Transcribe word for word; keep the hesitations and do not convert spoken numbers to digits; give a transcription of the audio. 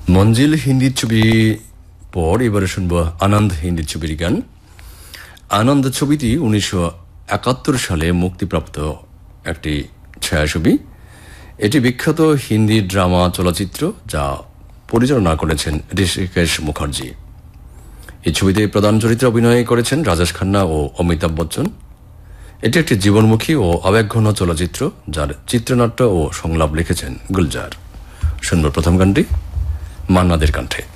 মঞ্জিল হিন্দি ছবি পর এবারে শুনবো আনন্দ হিন্দি ছবির গান। আনন্দ ছবিটি উনিশশো একাত্তর সালে মুক্তিপ্রাপ্ত একটি ছায়াছবি। এটি বিখ্যাত হিন্দি ড্রামা চলচ্চিত্র যা পরিচালনা করেছেন ঋষিকেশ মুখার্জি। এই ছবিতে প্রধান চরিত্রে অভিনয় করেছেন রাজেশ খান্না ও অমিতাভ বচ্চন। এটি একটি জীবনমুখী ও আবেগঘন চলচ্চিত্র যার চিত্রনাট্য ও সংলাপ লিখেছেন গুলজার। শুনব প্রথম গানটি মান্নাদের কণ্ঠে।